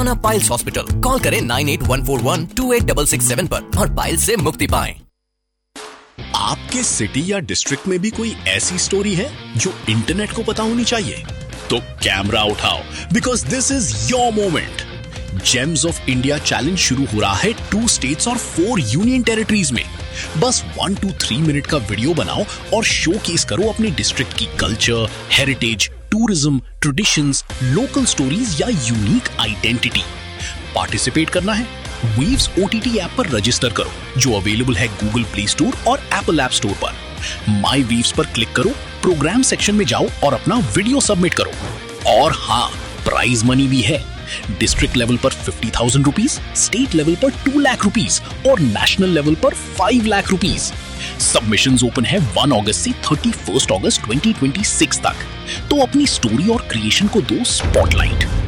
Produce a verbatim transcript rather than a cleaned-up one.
पुराना piles hospital. Call करें nine eight one four one two eight six six seven पर और piles से मुक्ति पाएं। आपके सिटी या डिस्ट्रिक्ट में भी कोई ऐसी स्टोरी है जो इंटरनेट को पता होनी चाहिए? तो कैमरा उठाओ, because this is your moment. James of India challenge शुरू हो रहा है टू स्टेट्स और फोर यूनियन टेरिटरीज में। बस वन टू थ्री मिनट का वीडियो बनाओ और शोकेस करो अपने डिस्ट्रिक्ट की culture, heritage, tourism, traditions, local stories या यूनिक आइडेंटिटी। पार्टिसिपेट करना है? वीव्स ओटीटी ऐप पर रजिस्टर करो, जो अवेलेबल है गूगल प्ले स्टोर और एप्पल ऐप स्टोर पर। माई वीव्स पर क्लिक करो, प्रोग्राम सेक्शन में जाओ और अपना वीडियो सबमिट करो। और हाँ, प्राइज मनी भी है। डिस्ट्रिक्ट लेवल पर fifty thousand rupees, state level पर टू लाख रुपीज और नेशनल लेवल पर five lakh rupees. Submissions open है वन अगस्त से थर्टी फर्स्ट अगस्त ट्वेंटी ट्वेंटी सिक्स तक। तो अपनी स्टोरी और क्रिएशन को दो स्पॉटलाइट।